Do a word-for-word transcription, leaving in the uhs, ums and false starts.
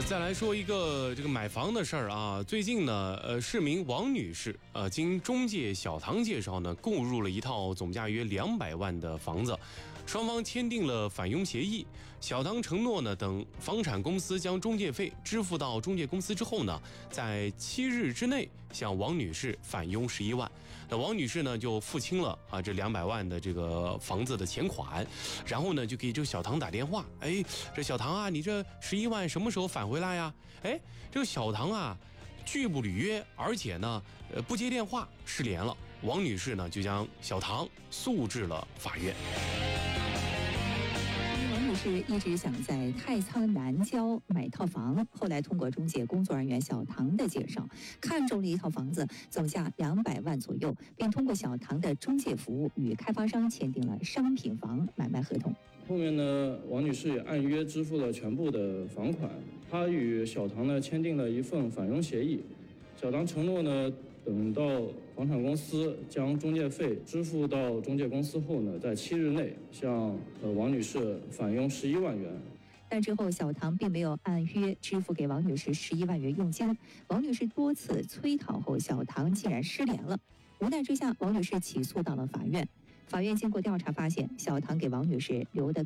再来说一个这个买房的事儿啊，最近呢，呃，市民王女士，呃，经中介小唐介绍呢，购入了一套总价约两百万的房子，双方签订了返佣协议。小唐承诺呢，等房产公司将中介费支付到中介公司之后呢，在七日之内向王女士返佣十一万。那王女士呢，就付清了啊这两百万的这个房子的钱款，然后呢，就给这个小唐打电话，哎，这小唐啊，你这十一万什么时候返回来呀？哎，这个小唐啊，拒不履约，而且呢，呃，不接电话，失联了。王女士呢，就将小唐诉至了法院。 王女士一直想在太仓南郊买套房，后来通过中介工作人员小唐的介绍，看中了一套房子，总价两百万左右，并通过小唐的中介服务与开发商签订了商品房买卖合同。 后面呢，王女士也按约支付了全部的房款，她与小唐呢签订了一份返佣协议。小唐承诺呢，等到房产公司将中介费支付到中介公司后呢，在七日内向呃王女士返佣十一万元。 但之后，小唐并没有按约支付给王女士十一万元佣金。王女士多次催讨后，小唐竟然失联了。无奈之下，王女士起诉到了法院。法院经过调查发现，小唐给王女士留的